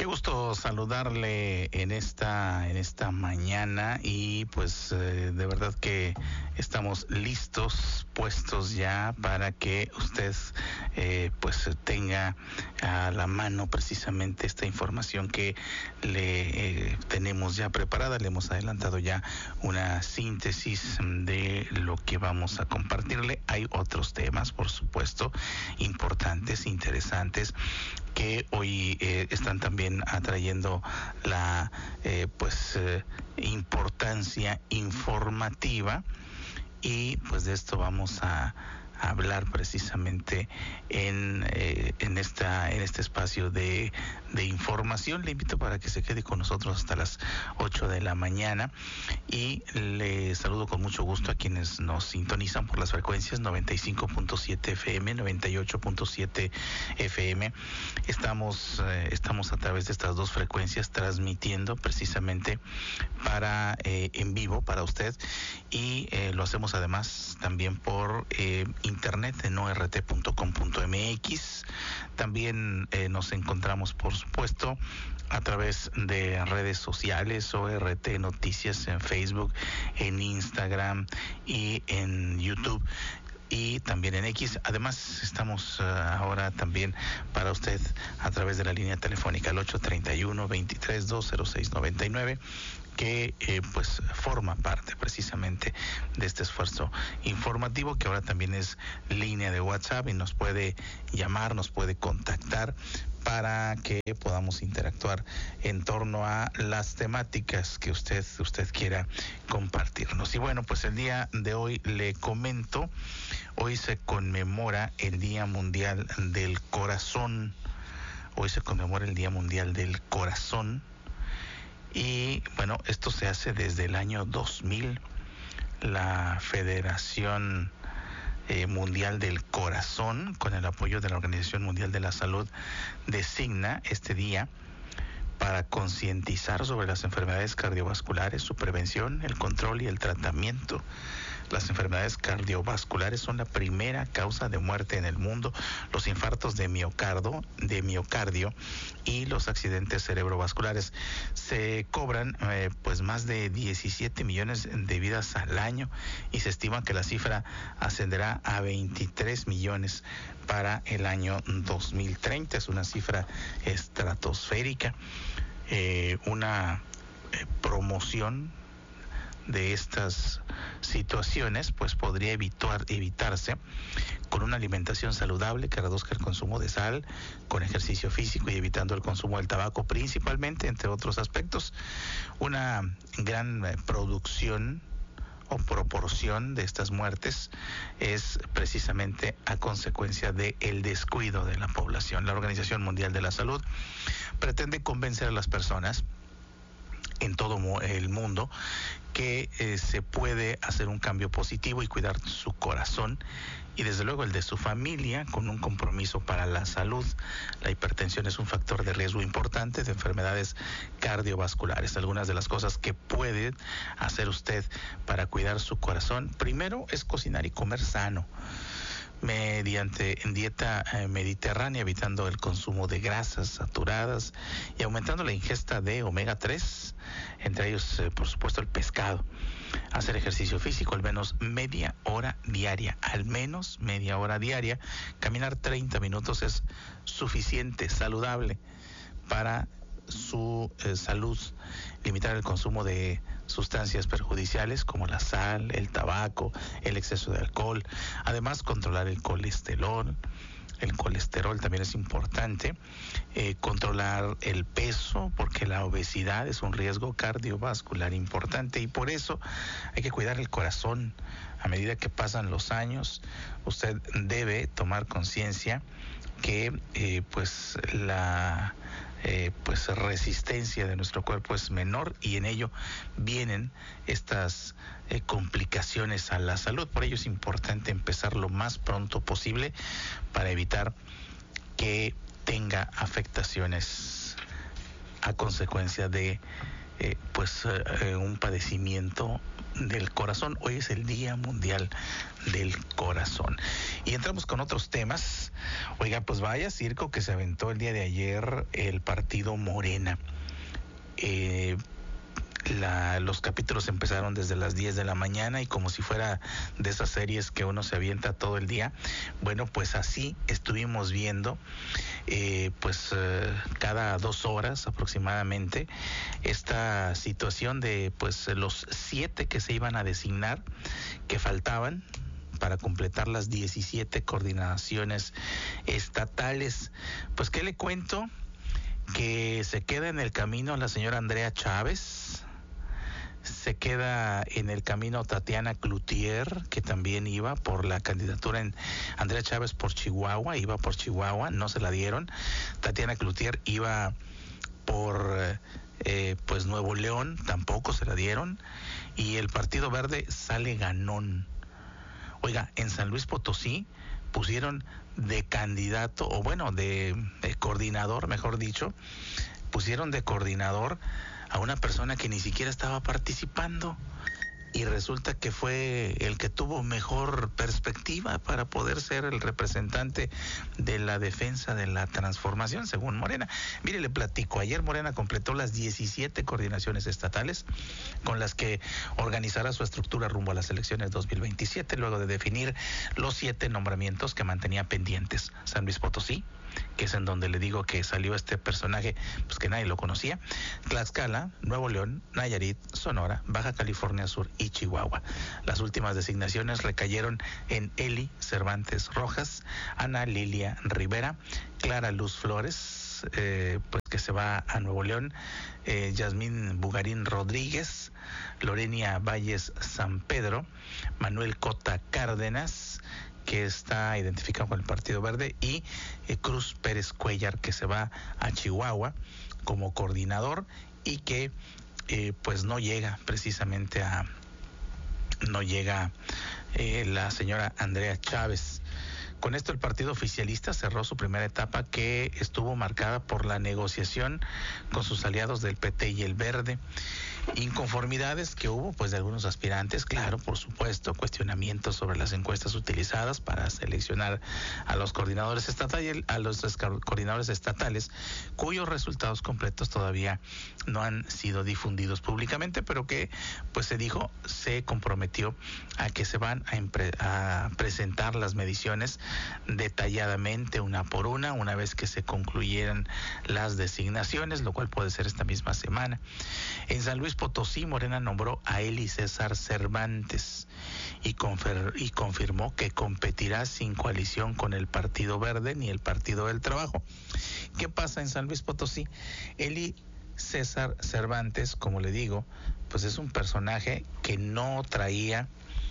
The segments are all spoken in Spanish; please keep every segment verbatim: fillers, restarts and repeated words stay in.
Qué gusto saludarle en esta en esta mañana y pues eh, de verdad que estamos listos, puestos ya para que usted eh, pues tenga a la mano precisamente esta información que le eh, tenemos ya preparada. Le hemos adelantado ya una síntesis de lo que vamos a compartirle. Hay otros temas, por supuesto, importantes, interesantes, que hoy eh, están también atrayendo la eh, pues eh, importancia informativa, y pues de esto vamos a hablar precisamente en, eh, en esta en este espacio de, de información. Le invito para que se quede con nosotros hasta las ocho de la mañana y le saludo con mucho gusto a quienes nos sintonizan por las frecuencias noventa y cinco punto siete F M, noventa y ocho punto siete F M. Estamos, eh, estamos a través de estas dos frecuencias transmitiendo precisamente para eh, en vivo para usted, y eh, lo hacemos además también por eh, internet en o r t punto com punto m x. También eh, nos encontramos, por supuesto, a través de redes sociales, O R T Noticias en Facebook, en Instagram y en YouTube, y también en X. Además, estamos uh, ahora también para usted a través de la línea telefónica al ocho treinta y uno, veintitrés, dos cero seis noventa y nueve, que eh, pues forma parte precisamente de este esfuerzo informativo, que ahora también es línea de WhatsApp, y nos puede llamar, nos puede contactar para que podamos interactuar en torno a las temáticas que usted usted quiera compartirnos. Y bueno, pues el día de hoy le comento, hoy se conmemora el Día Mundial del Corazón. Hoy se conmemora el Día Mundial del Corazón. Y bueno, esto se hace desde el año dos mil. La Federación eh, Mundial del Corazón, con el apoyo de la Organización Mundial de la Salud, designa este día para concientizar sobre las enfermedades cardiovasculares, su prevención, el control y el tratamiento. Las enfermedades cardiovasculares son la primera causa de muerte en el mundo. Los infartos de miocardio, de miocardio y los accidentes cerebrovasculares se cobran eh, pues más de diecisiete millones de vidas al año, y se estima que la cifra ascenderá a veintitrés millones para el año dos mil treinta. Es una cifra estratosférica. Eh, una eh, promoción de estas situaciones pues podría evitar, evitarse con una alimentación saludable que reduzca el consumo de sal, con ejercicio físico y evitando el consumo del tabaco principalmente, entre otros aspectos. Una gran eh, producción o proporción de estas muertes es precisamente a consecuencia del descuido de la población. La Organización Mundial de la Salud pretende convencer a las personas en todo el mundo que eh, se puede hacer un cambio positivo y cuidar su corazón, y desde luego el de su familia, con un compromiso para la salud. La hipertensión es un factor de riesgo importante de enfermedades cardiovasculares. Algunas de las cosas que puede hacer usted para cuidar su corazón: primero es cocinar y comer sano, mediante dieta eh, mediterránea, evitando el consumo de grasas saturadas y aumentando la ingesta de omega tres, entre ellos eh, por supuesto el pescado. Hacer ejercicio físico al menos media hora diaria, al menos media hora diaria. Caminar treinta minutos es suficiente, saludable para su eh, salud. Limitar el consumo de sustancias perjudiciales como la sal, el tabaco, el exceso de alcohol. Además, controlar el colesterol. El colesterol también es importante. Eh, controlar el peso, porque la obesidad es un riesgo cardiovascular importante, y por eso hay que cuidar el corazón. A medida que pasan los años, usted debe tomar conciencia que eh, pues la eh, pues resistencia de nuestro cuerpo es menor, y en ello vienen estas eh, complicaciones a la salud. Por ello es importante empezar lo más pronto posible para evitar que tenga afectaciones a consecuencia de eh, pues eh, un padecimiento del corazón. Hoy es el Día Mundial del Corazón. Y entramos con otros temas. Oiga, pues vaya circo que se aventó el día de ayer el partido Morena. Eh, La, los capítulos empezaron desde las diez de la mañana y como si fuera de esas series que uno se avienta todo el día, bueno, pues así estuvimos viendo eh, pues eh, cada dos horas aproximadamente esta situación de pues los siete que se iban a designar, que faltaban para completar las diecisiete coordinaciones estatales. Pues qué le cuento, que se queda en el camino la señora Andrea Chávez, se queda en el camino Tatiana Cloutier, que también iba por la candidatura en Andrea Chávez por Chihuahua, iba por Chihuahua, no se la dieron. Tatiana Cloutier iba por eh, pues Nuevo León, tampoco se la dieron. Y el Partido Verde sale ganón. Oiga, en San Luis Potosí pusieron de candidato, o bueno, de, de coordinador, mejor dicho, pusieron de coordinador a una persona que ni siquiera estaba participando, y resulta que fue el que tuvo mejor perspectiva para poder ser el representante de la defensa de la transformación, según Morena. Mire, le platico, ayer Morena completó las diecisiete coordinaciones estatales con las que organizará su estructura rumbo a las elecciones dos mil veintisiete, luego de definir los siete nombramientos que mantenía pendientes. San Luis Potosí, que es en donde le digo que salió este personaje, pues que nadie lo conocía, Tlaxcala, Nuevo León, Nayarit, Sonora, Baja California Sur y Chihuahua. Las últimas designaciones recayeron en Eli Cervantes Rojas, Ana Lilia Rivera, Clara Luz Flores, eh, pues que se va a Nuevo León, eh, Yasmín Bugarín Rodríguez, Lorenia Valles San Pedro, Manuel Cota Cárdenas, que está identificado con el Partido Verde, y eh, Cruz Pérez Cuellar, que se va a Chihuahua como coordinador y que eh, pues no llega precisamente a no llega eh, la señora Andrea Chávez. Con esto el partido oficialista cerró su primera etapa, que estuvo marcada por la negociación con sus aliados del P T y el Verde. Inconformidades que hubo pues de algunos aspirantes, claro, por supuesto, cuestionamientos sobre las encuestas utilizadas para seleccionar a los coordinadores estatales, a los coordinadores estatales, cuyos resultados completos todavía no han sido difundidos públicamente, pero que pues se dijo, se comprometió a que se van a, impre- a presentar las mediciones detalladamente una por una, una vez que se concluyeran las designaciones, lo cual puede ser esta misma semana. En San Luis Potosí, Morena nombró a Eli César Cervantes y, confer- y confirmó que competirá sin coalición con el Partido Verde ni el Partido del Trabajo. ¿Qué pasa en San Luis Potosí? Eli César Cervantes, como le digo, pues es un personaje que no traía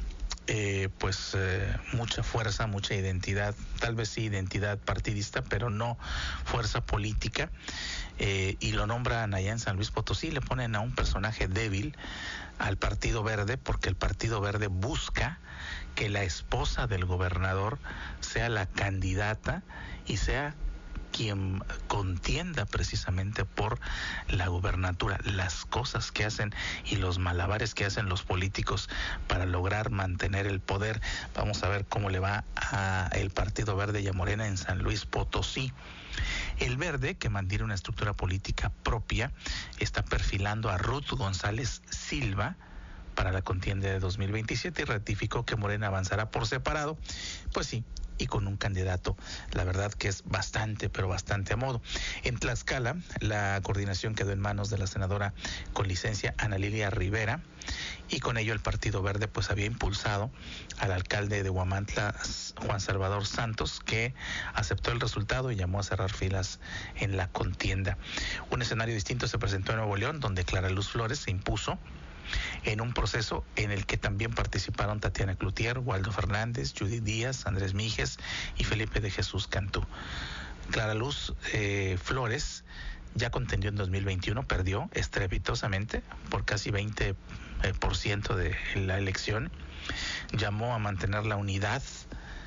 Eh, pues eh, mucha fuerza, mucha identidad, tal vez sí identidad partidista, pero no fuerza política, eh, y lo nombran allá en San Luis Potosí, le ponen a un personaje débil al Partido Verde, porque el Partido Verde busca que la esposa del gobernador sea la candidata y sea quien contienda precisamente por la gubernatura. Las cosas que hacen y los malabares que hacen los políticos para lograr mantener el poder. Vamos a ver cómo le va a el Partido Verde y a Morena en San Luis Potosí. El Verde, que mantiene una estructura política propia, está perfilando a Ruth González Silva para la contienda de dos mil veintisiete y ratificó que Morena avanzará por separado. Pues sí, y con un candidato, la verdad que es bastante, pero bastante a modo. En Tlaxcala, la coordinación quedó en manos de la senadora con licencia Ana Lilia Rivera, y con ello el Partido Verde pues había impulsado al alcalde de Huamantla, Juan Salvador Santos, que aceptó el resultado y llamó a cerrar filas en la contienda. Un escenario distinto se presentó en Nuevo León, donde Clara Luz Flores se impuso en un proceso en el que también participaron Tatiana Cloutier, Waldo Fernández, Judy Díaz, Andrés Míguez y Felipe de Jesús Cantú. Clara Luz eh, Flores ya contendió en dos mil veintiuno, perdió estrepitosamente por casi veinte por ciento de la elección, llamó a mantener la unidad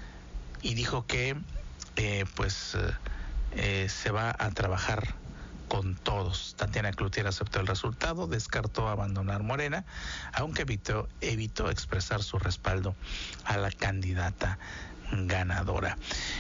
y dijo que eh, pues eh, se va a trabajar con todos. Tatiana Cloutier aceptó el resultado, descartó abandonar Morena, aunque evitó, evitó expresar su respaldo a la candidata ganadora.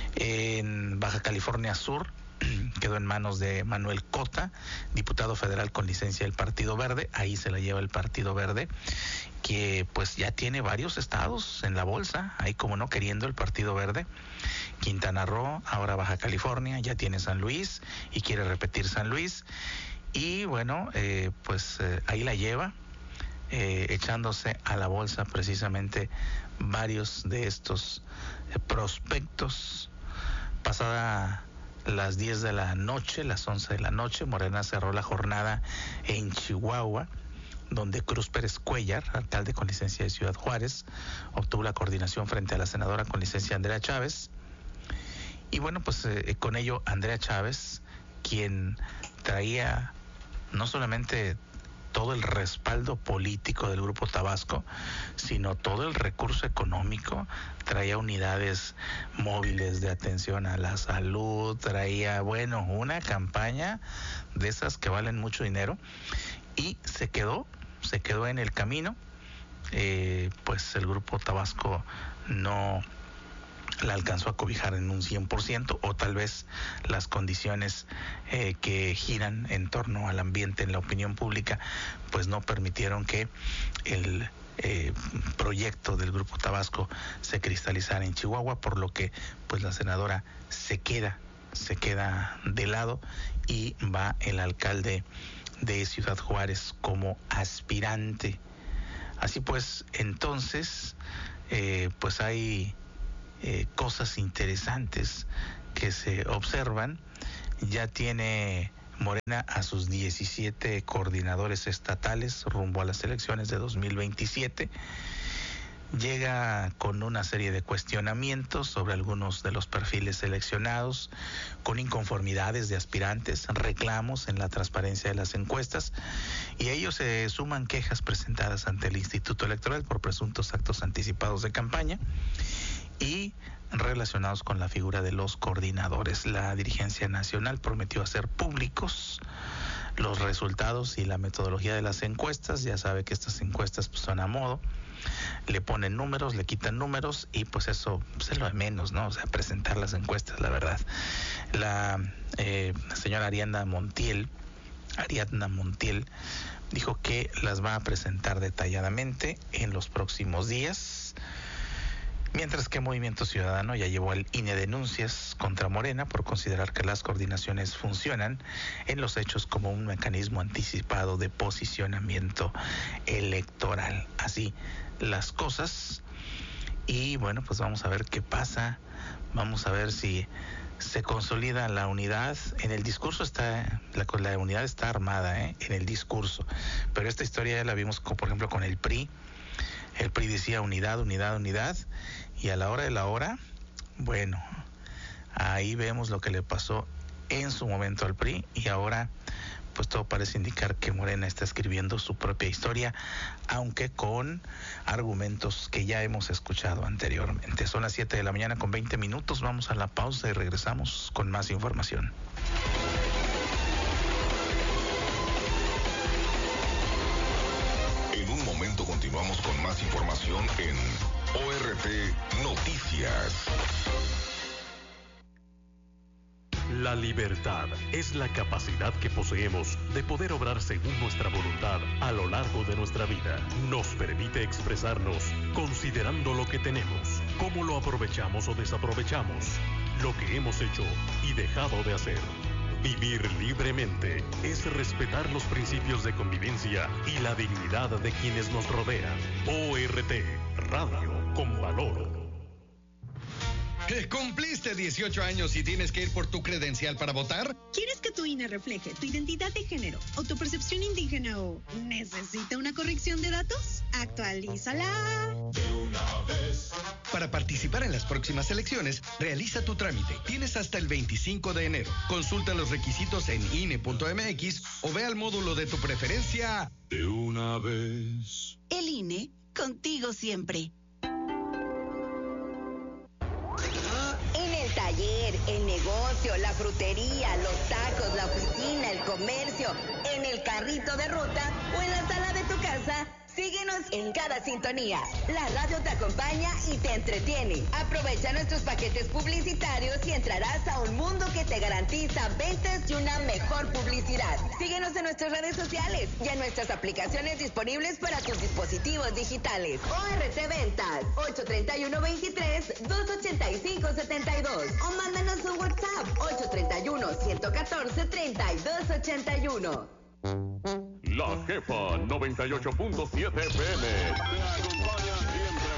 En Baja California Sur quedó en manos de Manuel Cota, diputado federal con licencia del Partido Verde. Ahí se la lleva el Partido Verde, que pues ya tiene varios estados en la bolsa, ahí como no queriendo el Partido Verde. Quintana Roo, ahora Baja California, ya tiene San Luis y quiere repetir San Luis. Y bueno, eh, pues eh, ahí la lleva, eh, echándose a la bolsa precisamente varios de estos eh, prospectos. Pasada las diez de la noche, las once de la noche, Morena cerró la jornada en Chihuahua, donde Cruz Pérez Cuellar, alcalde con licencia de Ciudad Juárez, obtuvo la coordinación frente a la senadora con licencia Andrea Chávez. Y bueno, pues eh, con ello Andrea Chávez, quien traía no solamente todo el respaldo político del Grupo Tabasco, sino todo el recurso económico, traía unidades móviles de atención a la salud, traía, bueno, una campaña de esas que valen mucho dinero, y se quedó, se quedó en el camino. Eh, pues el Grupo Tabasco no la alcanzó a cobijar en un cien por ciento, o tal vez las condiciones eh, que giran en torno al ambiente en la opinión pública pues no permitieron que el eh, proyecto del Grupo Tabasco se cristalizara en Chihuahua, por lo que pues la senadora se queda se queda de lado y va el alcalde de Ciudad Juárez como aspirante. Así pues, entonces eh, pues hay Eh, cosas interesantes que se observan. Ya tiene Morena a sus diecisiete coordinadores estatales rumbo a las elecciones de dos mil veintisiete. Llega con una serie de cuestionamientos sobre algunos de los perfiles seleccionados, con inconformidades de aspirantes, reclamos en la transparencia de las encuestas, y a ellos se suman quejas presentadas ante el Instituto Electoral por presuntos actos anticipados de campaña y relacionados con la figura de los coordinadores. La dirigencia nacional prometió hacer públicos los resultados y la metodología de las encuestas. Ya sabe que estas encuestas pues, son a modo, le ponen números, le quitan números, y pues eso pues, es lo de menos, ¿no? O sea, presentar las encuestas, la verdad. La eh, señora Ariadna Montiel, Ariadna Montiel dijo que las va a presentar detalladamente en los próximos días. Mientras que Movimiento Ciudadano ya llevó al I N E denuncias contra Morena por considerar que las coordinaciones funcionan en los hechos como un mecanismo anticipado de posicionamiento electoral. Así las cosas. Y bueno, pues vamos a ver qué pasa. Vamos a ver si se consolida la unidad. En el discurso está, la, la unidad está armada, ¿eh? En el discurso. Pero esta historia ya la vimos, con, por ejemplo, con el P R I. El P R I decía unidad, unidad, unidad, y a la hora de la hora, bueno, ahí vemos lo que le pasó en su momento al P R I, y ahora pues todo parece indicar que Morena está escribiendo su propia historia, aunque con argumentos que ya hemos escuchado anteriormente. Son las siete de la mañana con veinte minutos, vamos a la pausa y regresamos con más información. Continuamos con más información en O R T Noticias. La libertad es la capacidad que poseemos de poder obrar según nuestra voluntad a lo largo de nuestra vida. Nos permite expresarnos considerando lo que tenemos, cómo lo aprovechamos o desaprovechamos, lo que hemos hecho y dejado de hacer. Vivir libremente es respetar los principios de convivencia y la dignidad de quienes nos rodean. O R T, Radio con Valor. ¿Cumpliste dieciocho años y tienes que ir por tu credencial para votar? ¿Quieres que tu I N E refleje tu identidad de género o tu percepción indígena o necesita una corrección de datos? Actualízala De una vez. Para participar en las próximas elecciones, realiza tu trámite. Tienes hasta el veinticinco de enero. Consulta los requisitos en I N E punto M X o ve al módulo de tu preferencia. De una vez. El I N E, contigo siempre. El taller, el negocio, la frutería, los tacos, la oficina, el comercio. en cada sintonía. La radio te acompaña y te entretiene. Aprovecha nuestros paquetes publicitarios y entrarás a un mundo que te garantiza ventas y una mejor publicidad. Síguenos en nuestras redes sociales y en nuestras aplicaciones disponibles para tus dispositivos digitales. O R T Ventas, ocho treinta y uno veintitrés, dos ochenta y cinco setenta y dos. O mándanos un WhatsApp, ocho treinta y uno, ciento catorce, treinta y dos ochenta y uno. La Jefa noventa y ocho punto siete F M te acompaña siempre.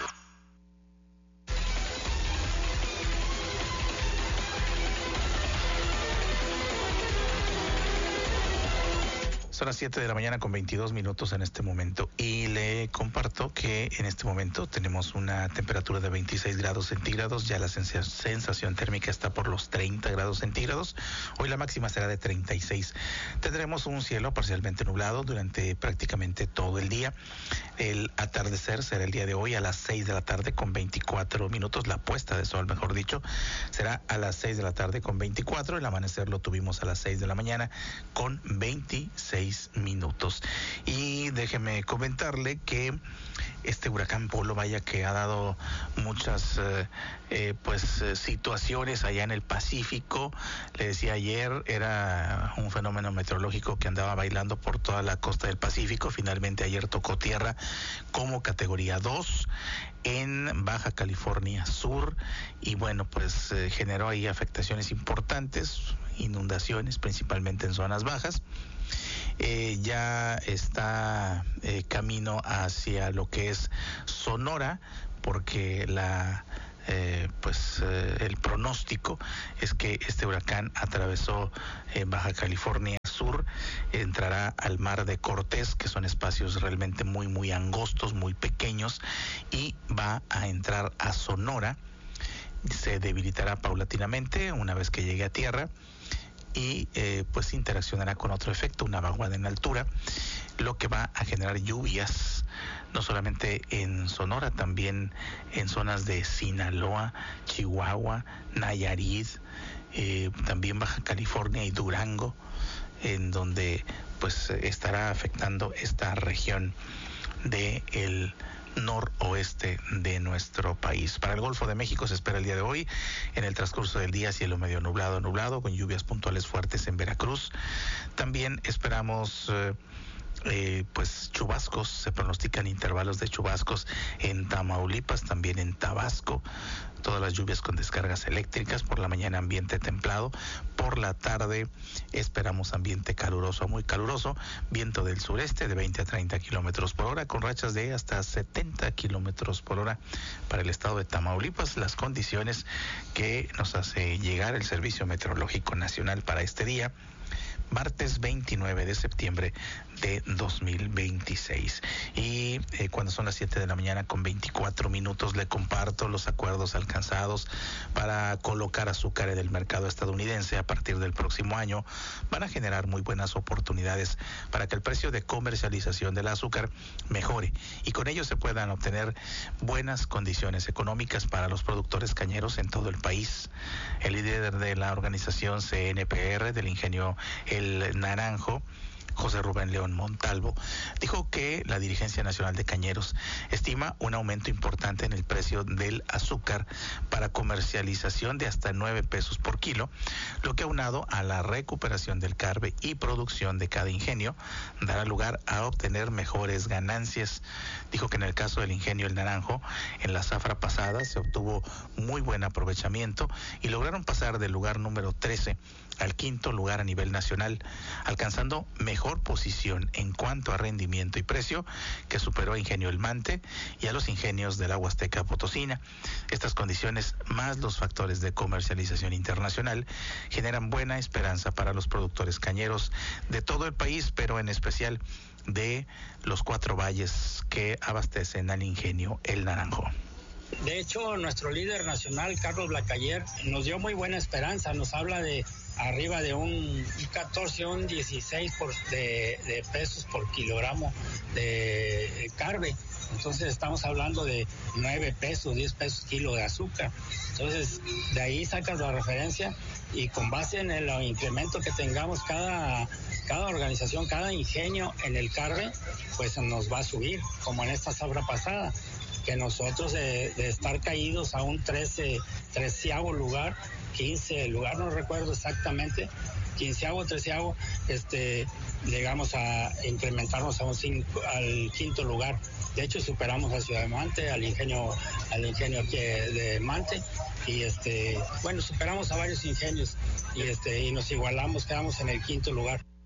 Son las siete de la mañana con veintidós minutos en este momento y le comparto que en este momento tenemos una temperatura de veintiséis grados centígrados, ya la sensación térmica está por los treinta grados centígrados, hoy la máxima será de treinta y seis. Tendremos un cielo parcialmente nublado durante prácticamente todo el día. El atardecer será el día de hoy a las seis de la tarde con veinticuatro minutos, la puesta de sol mejor dicho, será a las seis de la tarde con veinticuatro, el amanecer lo tuvimos a las seis de la mañana con veintiséis minutos. Y déjeme comentarle que este huracán Polo, vaya que ha dado muchas eh, eh, pues eh, situaciones allá en el Pacífico. Le decía ayer, era un fenómeno meteorológico que andaba bailando por toda la costa del Pacífico. Finalmente ayer tocó tierra como categoría dos en Baja California Sur y bueno, pues eh, generó ahí afectaciones importantes, inundaciones principalmente en zonas bajas. Eh, ya está eh, camino hacia lo que es Sonora, porque la eh, pues eh, el pronóstico es que este huracán atravesó eh, Baja California Sur, entrará al mar de Cortés, que son espacios realmente muy muy angostos, muy pequeños, y va a entrar a Sonora. Se debilitará paulatinamente una vez que llegue a tierra y eh, pues interaccionará con otro efecto, una vaguada en altura, lo que va a generar lluvias, no solamente en Sonora, también en zonas de Sinaloa, Chihuahua, Nayarit, eh, también Baja California y Durango, en donde pues estará afectando esta región de el noroeste de nuestro país. Para el Golfo de México se espera el día de hoy, en el transcurso del día, cielo medio nublado, nublado, con lluvias puntuales fuertes en Veracruz. También esperamos eh, eh, pues chubascos, se pronostican intervalos de chubascos en Tamaulipas, también en Tabasco. Todas las lluvias con descargas eléctricas, por la mañana ambiente templado, por la tarde esperamos ambiente caluroso a muy caluroso, viento del sureste de veinte a treinta kilómetros por hora, con rachas de hasta setenta kilómetros por hora para el estado de Tamaulipas, las condiciones que nos hace llegar el Servicio Meteorológico Nacional para este día, martes veintinueve de septiembre de dos mil veintiséis. Y eh, cuando son las siete de la mañana con veinticuatro minutos, le comparto los acuerdos alcanzados para colocar azúcar en el mercado estadounidense a partir del próximo año. Van a generar muy buenas oportunidades para que el precio de comercialización del azúcar mejore y con ello se puedan obtener buenas condiciones económicas para los productores cañeros en todo el país. El líder de la organización C N P R del ingenio El Naranjo, José Rubén León Montalvo, dijo que la Dirigencia Nacional de Cañeros estima un aumento importante en el precio del azúcar para comercialización de hasta nueve pesos por kilo, lo que aunado a la recuperación del carbe y producción de cada ingenio, dará lugar a obtener mejores ganancias. Dijo que en el caso del ingenio El Naranjo, en la zafra pasada se obtuvo muy buen aprovechamiento y lograron pasar del lugar número trece al quinto lugar a nivel nacional, alcanzando mejor posición en cuanto a rendimiento y precio, que superó a Ingenio El Mante y a los ingenios de la Huasteca Potosina. Estas condiciones, más los factores de comercialización internacional, generan buena esperanza para los productores cañeros de todo el país, pero en especial de los cuatro valles que abastecen al ingenio El Naranjo. De hecho, nuestro líder nacional, Carlos Blacayer, nos dio muy buena esperanza, nos habla de arriba de un catorce, un dieciséis por, de, de pesos por kilogramo de carbe. Entonces estamos hablando de nueve pesos, diez pesos kilo de azúcar. Entonces de ahí sacas la referencia y con base en el incremento que tengamos cada, cada organización, cada ingenio en el Carve, pues nos va a subir, como en esta zafra pasada, que nosotros de, de estar caídos a un trece, treceavo lugar, quince lugar, no recuerdo exactamente, quinceavo, treceavo, este, llegamos a incrementarnos a un cinco, al quinto lugar. De hecho, superamos a Ciudad de Mante, al ingenio, al ingenio aquí de Mante, y este, bueno, superamos a varios ingenios y este, y nos igualamos, quedamos en el quinto lugar.